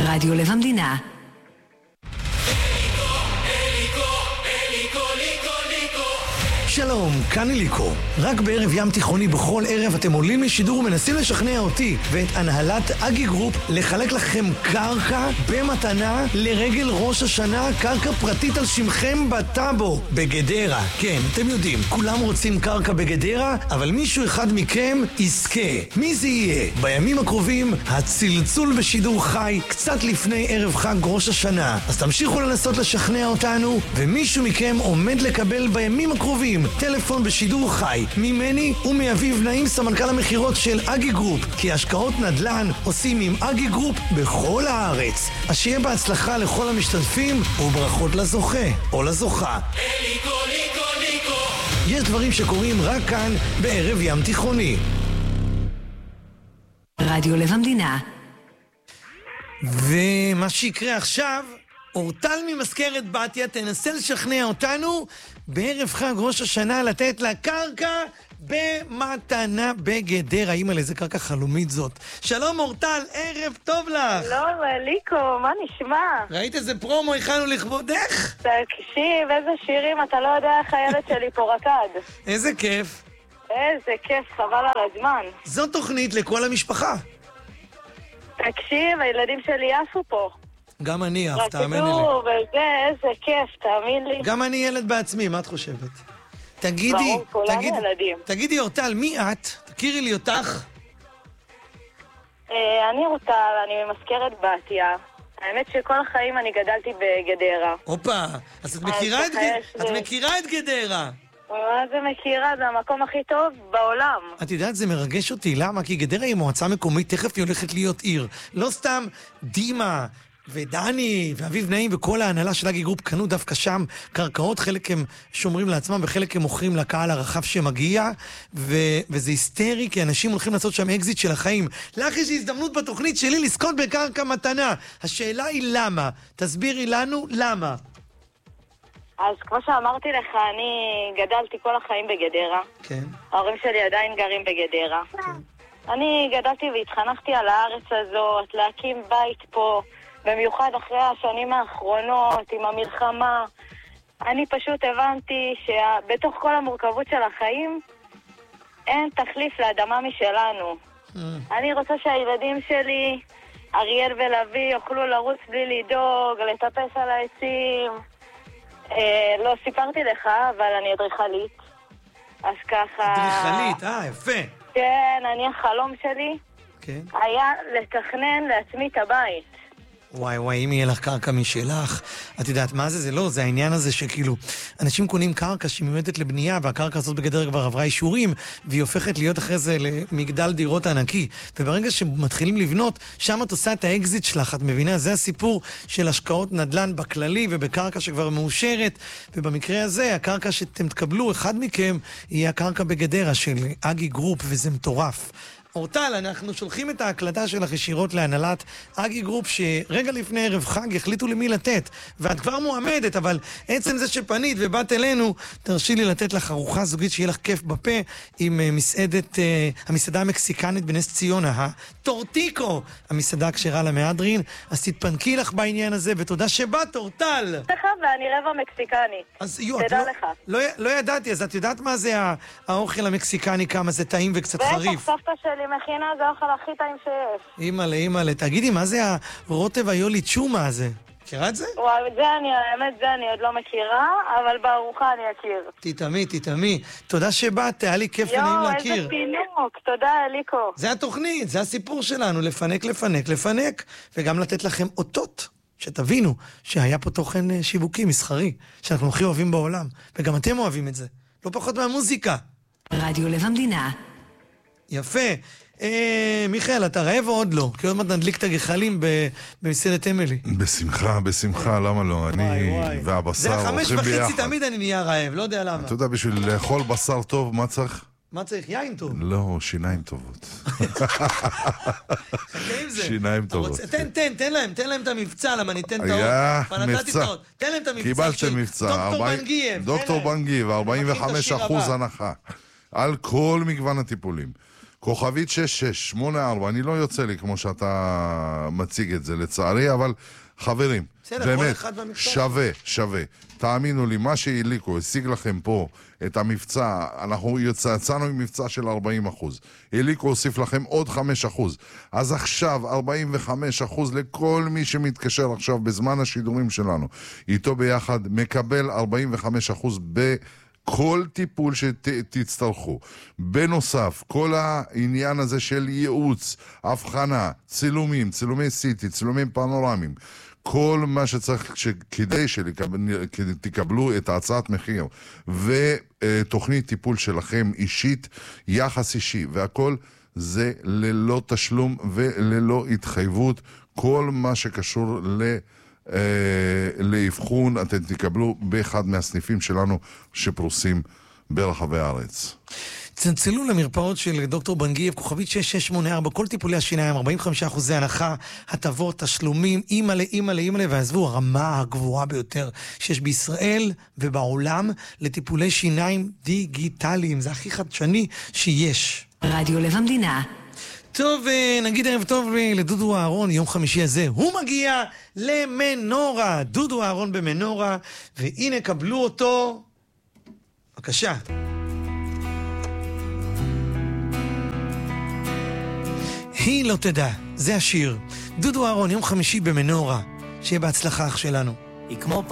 רדיו לב המדינה. שלום, כאן אליקו. רק בערב ים תיכוני בכל ערב אתם עולים לשידור ומנסים לשכנע אותי ואת הנהלת אגי גרופ לחלק לכם קרקע במתנה לרגל ראש השנה, קרקע פרטית על שמכם בטאבו, בגדרה. כן, אתם יודעים, כולם רוצים קרקע בגדרה, אבל מישהו אחד מכם יזכה. מי זה יהיה? בימים הקרובים, הצלצול בשידור חי, קצת לפני ערב חג ראש השנה. אז תמשיכו לנסות לשכנע אותנו, ומישהו מכם עומד לקבל בימים הקרובים טלפון בשידור חי ממני ומאביב נעים, סמנכ"ל המחירות של אגי גרופ, כי השקעות נדל"ן עושים עם אגי גרופ בכל הארץ. אז שיהיה בהצלחה לכל המשתתפים וברכות לזוכה או לזוכה. יש דברים שקורים רק כאן בערב ים תיכוני. רדיו לב המדינה. ומה שיקרה עכשיו, אורטל ממזכרת בתיה תנסה לשכנע אותנו בערב חג ראש השנה לתת לה קרקע במתנה בגדרה. אימא, איזה קרקע חלומית זאת. שלום אורטל, ערב טוב לך. שלום אליקו, מה נשמע? ראית איזה פרומו הכנו לכבודך? תקשיב, איזה שירים, אתה לא יודע איך הילד שלי פה רקד. איזה כיף. איזה כיף, חבל על הזמן. זו תוכנית לכל המשפחה. תקשיב, הילדים שלי יפו פה. גם אני אף, תאמיני לי. רקדו וזה, איזה כיף, תאמין לי. גם אני ילד בעצמי, מה את חושבת? ברור, כולנו ילדים. תגידי אורטל, מי את? תכירי לי אותך. אני אורטל, אני ממזכרת בתיה. האמת שכל החיים אני גדלתי בגדרה. הופה, אז את מכירה את גדרה. מה זה מכירה? זה המקום הכי טוב בעולם. את יודעת, זה מרגש אותי. למה? כי גדרה היא מועצה מקומית, תכף היא הולכת להיות עיר. לא סתם דימה ודני ואביב נעים וכל ההנהלה של אגי גרופ קנו דווקא שם קרקעות, חלק הם שומרים לעצמם וחלק הם מוכרים לקהל הרחב שמגיע, וזה היסטרי כי אנשים הולכים לעשות שם אקזיט של החיים. לך יש הזדמנות בתוכנית שלי לזכות בקרקע מתנה. השאלה היא למה. תסבירי לנו למה. אז כמו שאמרתי לך, אני גדלתי כל החיים בגדרה. כן. ההורים שלי עדיין גרים בגדרה. כן. אני גדלתי והתחנכתי על הארץ הזאת, להקים בית פה, במיוחד אחרי השנים האחרונות, עם המלחמה. אני פשוט הבנתי שבתוך כל המורכבות של החיים, אין תחליף לאדמה משלנו. אני רוצה שהילדים שלי, אריאל ולוי, יוכלו לרוץ בלי לדאוג, לטפס על העצים. לא סיפרתי לך, אבל אני אדריכלית. אז ככה... אדריכלית, יפה. כן, החלום שלי היה לתכנן לעצמי את הבית. וואי, אם יהיה לך קרקע משלך, את יודעת מה זה? זה לא, זה העניין הזה שכאילו, אנשים קונים קרקע שהיא מיועדת לבנייה, והקרקע הזאת בגדרה כבר עברה אישורים, והיא הופכת להיות אחרי זה למגדל דירות ענקי. וברגע שמתחילים לבנות, שם את עושה את האקזיט שלך, את מבינה? זה הסיפור של השקעות נדל"ן בכללי, ובקרקע שכבר מאושרת, ובמקרה הזה, הקרקע שאתם תקבלו, אחד מכם, יהיה הקרקע בגדרה של אגי גרופ, וזה מטורף. אורטל, אנחנו שולחים את ההקלטה שלך ישירות להנהלת אגי גרופ, שרגע לפני ערב חג החליטו למי לתת, ואת כבר מועמדת, אבל עצם זה שפנית ובאת אלינו, תרשי לי לתת לך ארוחה זוגית שיהיה לך כיף בפה, עם המסעדה המקסיקנית בנס ציונה, הטורטיקו, המסעדה הכשרה למהדרין. אז תתפנקי לך בעניין הזה, ותודה שבאת, אורטל. ואני רבע מקסיקני. תדע לך. לא ידעתי, אז את יודעת מה זה האוכל המקסיקני, כמה זה טעים וקצת חריף? סבתא שלי מכינה, זה האוכל הכי טעים שיש. אימא'לה, תגידי, מה זה הרוטב היולי צ'ומה הזה? מכירה את זה? וואי, האמת זה אני עוד לא מכירה, אבל בארוחה אני אכיר. תתאמי. תודה שבאת, היה לי כיף ונעים להכיר. איזה פינוק, תודה אליקו. זה התוכנית, זה הסיפור שלנו, לפנק, וגם לתת לכם אותות, שתבינו שהיה פה תוכן שיווקי, מסחרי, שאנחנו הכי אוהבים בעולם, וגם אתם אוהבים את זה, לא פחות מהמוזיקה. רדיו לב המדינה. יפה. מיכאל, אתה רעב או עוד לא? כי עוד מעט נדליק את הגחלים במסעדת אמילי. בשמחה, למה לא? אני והבשר הולכים ביחד. זה 5:30 תמיד אני נהיה רעב, לא יודע למה. אתה יודע, בשביל לאכול בשר טוב, מה צריך? מה צריך? יין טוב. לא, שיניים טובות. שיניים טובות. תן להם את המבצע, למה ניתן את האות. היה מבצע. תן להם את המבצע. קיבלתם מבצע. דוקטור בנגייב, 45% הנחה. על כל מגוון הטיפולים. כוכבית 6684, אני לא יוצא לי כמו שאתה מציג את זה לצערי, אבל חברים, באמת, שווה. תאמינו לי, מה שהיליקו, השיג לכם פה את המבצע, אנחנו יצאנו עם מבצע של 40%. היליקו הוסיף לכם עוד 5%. אז עכשיו 45% לכל מי שמתקשר עכשיו בזמן השידורים שלנו. איתו ביחד מקבל 45% כל טיפול שתצטרכו. בנוסף, כל העניין הזה של ייעוץ, הבחנה, צילומים, צילומי סיטי, צילומים פנורמיים, כל מה שצריך כדי שתקבלו את הצעת מחיר ותוכנית טיפול שלכם אישית, יחס אישי, והכל זה ללא תשלום וללא התחייבות. כל מה שקשור לאבחון אתם תקבלו באחד מהסניפים שלנו שפרוסים ברחבי הארץ. צלצלו למרפאות של דוקטור בנגייב, כוכבית 6684, כל טיפולי השיניים, 45% הנחה, הטבות, תשלומים, אימא'לה, ועזבו, הרמה הגבוהה ביותר שיש בישראל ובעולם לטיפולי שיניים דיגיטליים. זה הכי חדשני שיש. רדיו לב המדינה. טוב, נגיד ערב טוב לדודו אהרון, יום חמישי הזה. הוא מגיע למנורה. דודו אהרון במנורה, והנה קבלו אותו. בבקשה. היא לא תדע, זה השיר. דודו אהרון, יום חמישי במנורה. שיהיה בהצלחה אח שלנו. היא כמו